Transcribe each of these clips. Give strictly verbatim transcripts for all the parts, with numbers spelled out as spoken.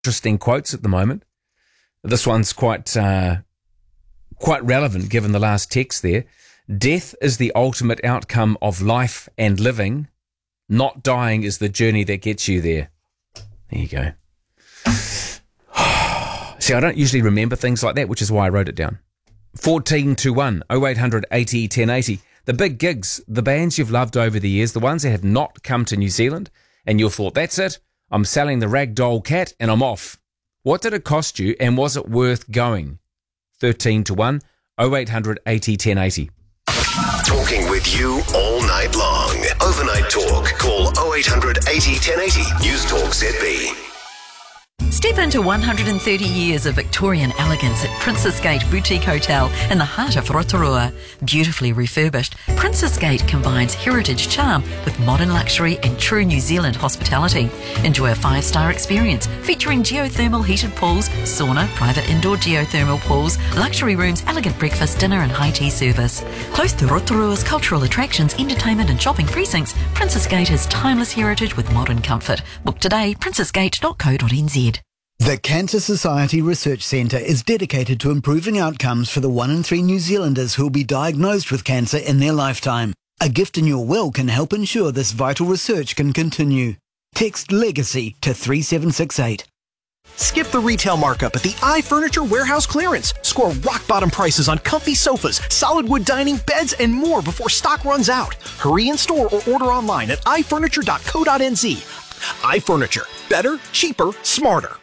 interesting quotes at the moment. This one's quite uh, quite relevant given the last text there. Death is the ultimate outcome of life and living. Not dying is the journey that gets you there. There you go. See, I don't usually remember things like that, which is why I wrote it down. fourteen to one, oh eight hundred eighty ten eighty. The big gigs, the bands you've loved over the years, the ones that have not come to New Zealand, and you've thought, that's it, I'm selling the ragdoll cat and I'm off. What did it cost you and was it worth going? thirteen to one, oh eight hundred eighty ten eighty. Talking with you all night long. Overnight Talk. Call oh eight hundred eighty ten eighty. News Talk Z B. Step into one hundred thirty years of Victorian elegance at Princess Gate Boutique Hotel in the heart of Rotorua. Beautifully refurbished, Princess Gate combines heritage charm with modern luxury and true New Zealand hospitality. Enjoy a five-star experience featuring geothermal heated pools, sauna, private indoor geothermal pools, luxury rooms, elegant breakfast, dinner and high tea service. Close to Rotorua's cultural attractions, entertainment and shopping precincts, Princess Gate is timeless heritage with modern comfort. Book today, princess gate dot co dot n z. The Cancer Society Research Centre is dedicated to improving outcomes for the one in three New Zealanders who will be diagnosed with cancer in their lifetime. A gift in your will can help ensure this vital research can continue. Text LEGACY to three seven six eight. Skip the retail markup at the iFurniture Warehouse Clearance. Score rock-bottom prices on comfy sofas, solid wood dining, beds, and more before stock runs out. Hurry in store or order online at i furniture dot co dot n z. iFurniture. Better, cheaper, smarter.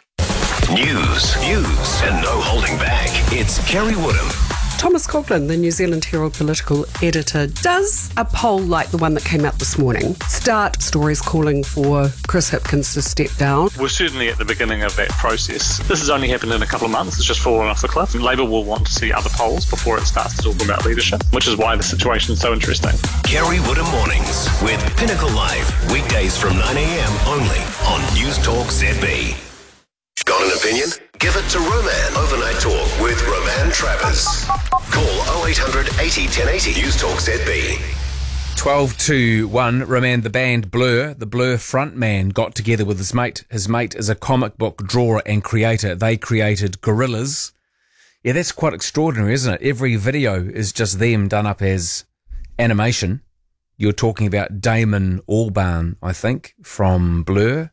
News, views, and no holding back. It's Kerry Woodham. Thomas Coughlin, the New Zealand Herald political editor, does a poll like the one that came out this morning start stories calling for Chris Hipkins to step down? We're certainly at the beginning of that process. This has only happened in a couple of months. It's just fallen off the cliff. Labour will want to see other polls before it starts to talk about leadership, which is why the situation is so interesting. Kerry Woodham Mornings with Pinnacle Live. Weekdays from nine a.m. only on News Talk Z B. Got an opinion? Give it to Roman. Overnight Talk with Roman Travers. Call oh eight hundred eighty ten eighty. News Talk Z B. twelve to one, Roman, the band Blur, the Blur frontman, got together with his mate. His mate is a comic book drawer and creator. They created Gorillas. Yeah, that's quite extraordinary, isn't it? Every video is just them done up as animation. You're talking about Damon Albarn, I think, from Blur.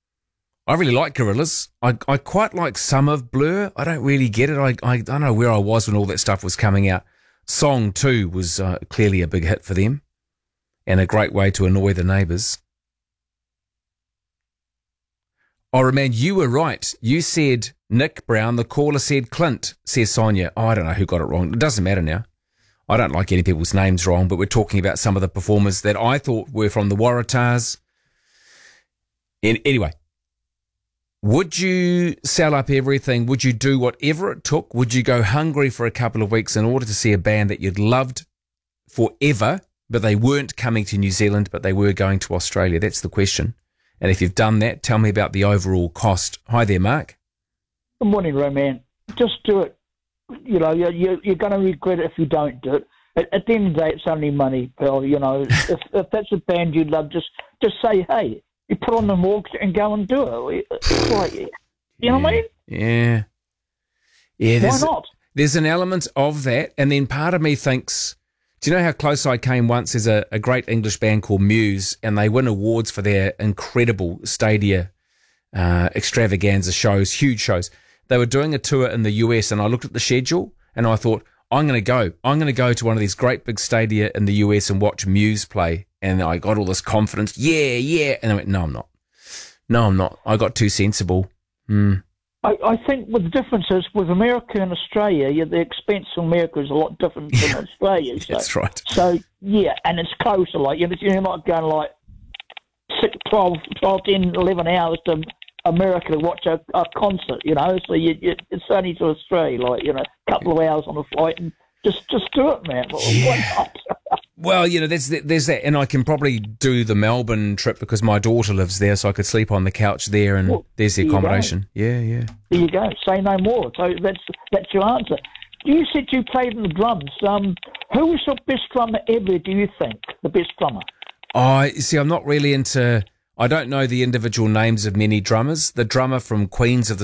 I really like Gorillas. I I quite like some of Blur. I don't really get it. I, I don't know where I was when all that stuff was coming out. Song two was uh, clearly a big hit for them and a great way to annoy the neighbours. Oh, man, you were right. You said Nick Brown. The caller said Clint, says Sonia. Oh, I don't know who got it wrong. It doesn't matter now. I don't like getting people's names wrong, but we're talking about some of the performers that I thought were from the Waratahs. And anyway. Would you sell up everything? Would you do whatever it took? Would you go hungry for a couple of weeks in order to see a band that you'd loved forever, but they weren't coming to New Zealand, but they were going to Australia? That's the question. And if you've done that, tell me about the overall cost. Hi there, Mark. Good morning, Roman. Just do it. You know, you're, you're going to regret it if you don't do it. At, at the end of the day, it's only money, pal. You know, if, if that's a band you love, just just say, hey, you put on the mortgage and go and do it. It's like, you know yeah, what I mean? Yeah. Yeah. Why not? There's an element of that. And then part of me thinks, do you know how close I came once? There's a, a great English band called Muse, and they win awards for their incredible stadia uh, extravaganza shows, huge shows. They were doing a tour in the U S, and I looked at the schedule and I thought, I'm going to go. I'm going to go to one of these great big stadia in the U S and watch Muse play. And I got all this confidence. Yeah, yeah. And I went, no, I'm not. No, I'm not. I got too sensible. Mm. I, I think what the difference is with America and Australia, yeah, the expense in America is a lot different than yeah. Australia. So, That's right. So, yeah, and it's closer. Like, you're not going like six, twelve, twelve, ten, eleven hours to America to watch a, a concert, you know. So you, you, it's only to Australia, like, you know, a couple of hours on a flight and just, just do it, man. Yeah. Why not? Well, you know, there's there's that, and I can probably do the Melbourne trip because my daughter lives there, so I could sleep on the couch there, and well, there's the accommodation. Yeah, yeah. There you go. Say no more. So that's that's your answer. You said you played in the drums. Um, who was your best drummer ever? Do you think the best drummer? I see. I'm not really into. I don't know the individual names of many drummers. The drummer from Queens of the